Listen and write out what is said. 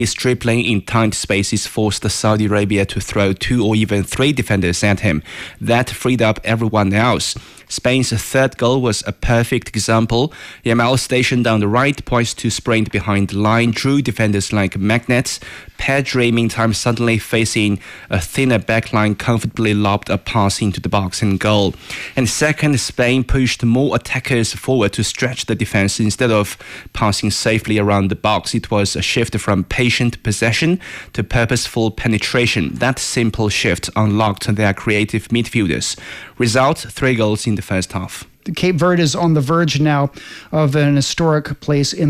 His dribbling in tight spaces forced Saudi Arabia to throw 2 or even 3 defenders at him. That freed up everyone else. Spain's third goal was a perfect example. Yamal, stationed on the right, poised to sprint behind the line, drew defenders like magnets. Pedri, meantime, suddenly facing a thinner backline, comfortably lobbed a pass into the box and goal. And second, Spain pushed more attackers forward to stretch the defense instead of passing safely around the box. It was a shift from patient possession to purposeful penetration. That simple shift unlocked their creative midfielders. Result, 3 goals in the first half. Cape Verde is on the verge now of an historic place in